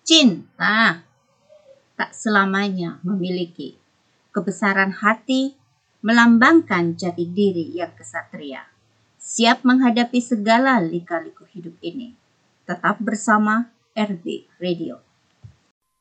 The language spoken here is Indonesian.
Cinta tak selamanya memiliki kebesaran hati, melambangkan jati diri yang kesatria, siap menghadapi segala lika-liku hidup ini. Tetap bersama RB Radio.